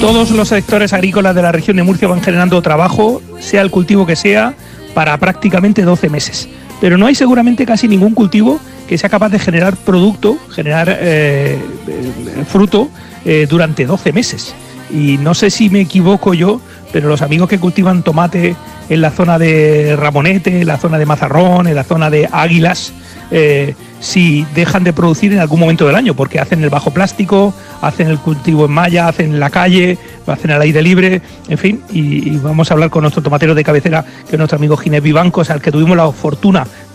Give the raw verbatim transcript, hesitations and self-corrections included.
Todos los sectores agrícolas de la región de Murcia van generando trabajo, sea el cultivo que sea, para prácticamente doce meses. Pero no hay seguramente casi ningún cultivo que sea capaz de generar producto, generar eh, fruto eh, durante doce meses. Y no sé si me equivoco yo, pero los amigos que cultivan tomate en la zona de Ramonete, en la zona de Mazarrón, en la zona de Águilas, eh, si dejan de producir en algún momento del año, porque hacen el bajo plástico, hacen el cultivo en malla, hacen en la calle, lo hacen al aire libre, en fin, y, y vamos a hablar con nuestro tomatero de cabecera, que es nuestro amigo Ginés Vivancos, al que tuvimos la fortuna